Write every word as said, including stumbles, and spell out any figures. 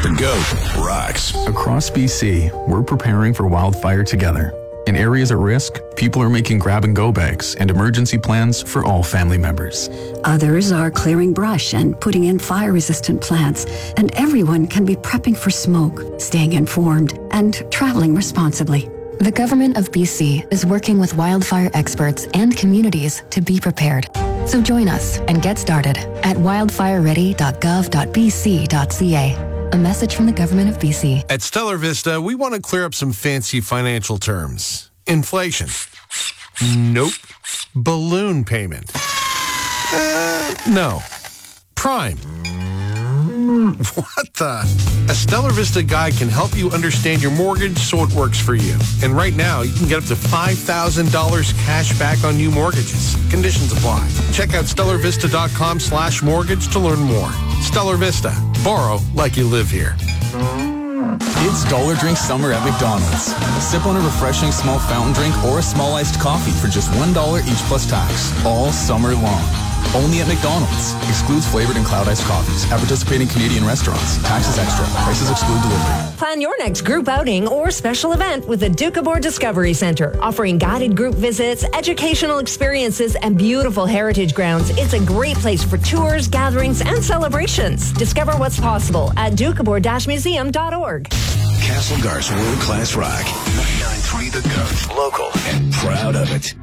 The GOAT rocks. Across B C, we're preparing for wildfire together. In areas at risk, people are making grab-and-go bags and emergency plans for all family members. Others are clearing brush and putting in fire-resistant plants, and everyone can be prepping for smoke, staying informed, and traveling responsibly. The Government of B C is working with wildfire experts and communities to be prepared. So join us and get started at wildfire ready dot gov dot b c dot c a. A message from the Government of B C. At Stellar Vista, we want to clear up some fancy financial terms. Inflation. Nope. Balloon payment. Uh, no. Prime. What the? A Stellar Vista guy can help you understand your mortgage so it works for you. And right now, you can get up to five thousand dollars cash back on new mortgages. Conditions apply. Check out stellar vista dot com slash mortgage to learn more. Stellar Vista. Borrow like you live here. It's Dollar Drink Summer at McDonald's. Sip on a refreshing small fountain drink or a small iced coffee for just one dollar each plus tax, all summer long. Only at McDonald's. Excludes flavored and cloud iced coffees. At participating Canadian restaurants. Taxes extra. Prices exclude delivery. Plan your next group outing or special event with the Doukhobor Discovery Centre. Offering guided group visits, educational experiences, and beautiful heritage grounds, it's a great place for tours, gatherings, and celebrations. Discover what's possible at doukhobor dash museum dot org. Castlegar's world-class rock. ninety-nine point three The GOAT. Local and proud of it.